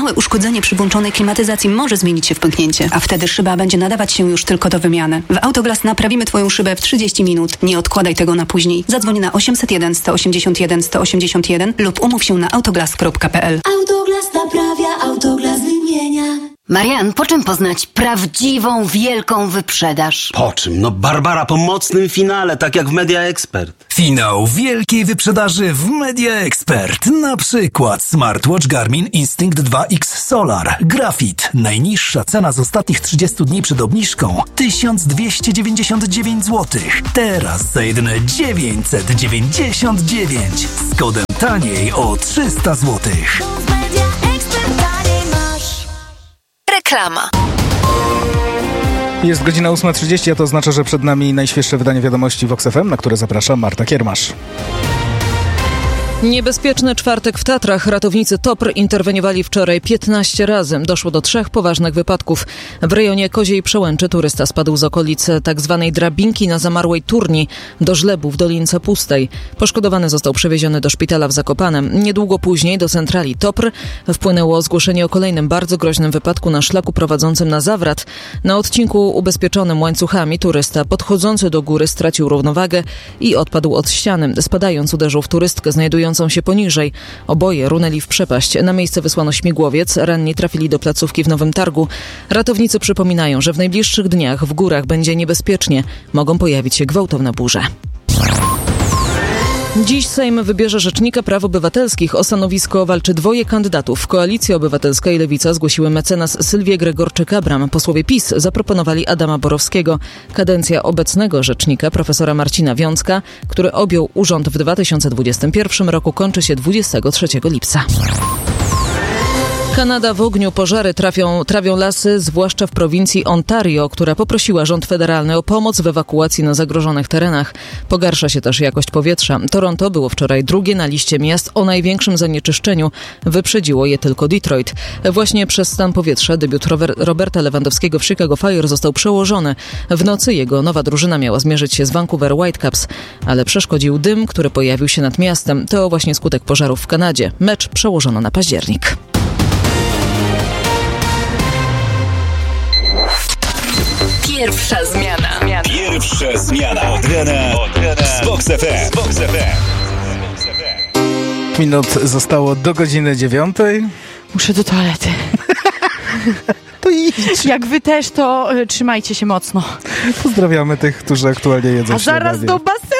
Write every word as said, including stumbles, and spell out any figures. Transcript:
Małe uszkodzenie przy włączonej klimatyzacji może zmienić się w pęknięcie, a wtedy szyba będzie nadawać się już tylko do wymiany. W Autoglass naprawimy Twoją szybę w trzydzieści minut. Nie odkładaj tego na później. Zadzwoń na osiemset jeden sto osiemdziesiąt jeden sto osiemdziesiąt jeden lub umów się na autoglass kropka p l. Autoglass naprawia, Autoglass wymienia. Marian, po czym poznać prawdziwą, wielką wyprzedaż? Po czym? No Barbara po mocnym finale, tak jak w Media Expert. Finał wielkiej wyprzedaży w Media Expert. Na przykład smartwatch Garmin Instinct dwa X Solar. Grafit. Najniższa cena z ostatnich trzydziestu dni przed obniżką tysiąc dwieście dziewięćdziesiąt dziewięć złotych. Teraz za jedyne dziewięćset dziewięćdziesiąt dziewięć. Z kodem taniej o trzysta złotych. Reklama. Jest godzina ósma trzydzieści, a to oznacza, że przed nami najświeższe wydanie wiadomości Vox F M, na które zaprasza Marta Kiermasz. Niebezpieczny czwartek w Tatrach. Ratownicy TOPR interweniowali wczoraj piętnaście razy. Doszło do trzech poważnych wypadków. W rejonie Koziej Przełęczy turysta spadł z okolic tzw. drabinki na zamarłej turni do żlebu w Dolince Pustej. Poszkodowany został przewieziony do szpitala w Zakopanem. Niedługo później do centrali TOPR wpłynęło zgłoszenie o kolejnym bardzo groźnym wypadku na szlaku prowadzącym na Zawrat. Na odcinku ubezpieczonym łańcuchami turysta podchodzący do góry stracił równowagę i odpadł od ściany. Spadając uderzył w turystkę znajdującą się poniżej. Oboje runęli w przepaść. Na miejsce wysłano śmigłowiec. Ranni trafili do placówki w Nowym Targu. Ratownicy przypominają, że w najbliższych dniach w górach będzie niebezpiecznie. Mogą pojawić się gwałtowne burze. Dziś Sejm wybierze Rzecznika Praw Obywatelskich. O stanowisko walczy dwoje kandydatów. Koalicja Obywatelska i Lewica zgłosiły mecenas Sylwię Gregorczyk-Abram. Posłowie PiS zaproponowali Adama Borowskiego. Kadencja obecnego rzecznika, profesora Marcina Wiącka, który objął urząd w dwa tysiące dwudziestym pierwszym roku, kończy się dwudziestego trzeciego lipca. Kanada w ogniu, pożary trafią, trawią lasy, zwłaszcza w prowincji Ontario, która poprosiła rząd federalny o pomoc w ewakuacji na zagrożonych terenach. Pogarsza się też jakość powietrza. Toronto było wczoraj drugie na liście miast o największym zanieczyszczeniu. Wyprzedziło je tylko Detroit. Właśnie przez stan powietrza debiut Roberta Lewandowskiego w Chicago Fire został przełożony. W nocy jego nowa drużyna miała zmierzyć się z Vancouver Whitecaps, ale przeszkodził dym, który pojawił się nad miastem. To właśnie skutek pożarów w Kanadzie. Mecz przełożono na październik. Pierwsza zmiana. Pierwsza zmiana. Od rana, Od rana. Z Vox F M. Vox F M. Minut zostało do godziny dziewiątej. Muszę do toalety. To idź. Jak wy też, to y, trzymajcie się mocno. Pozdrawiamy tych, którzy aktualnie jedzą A zaraz śniadanie. do basenu.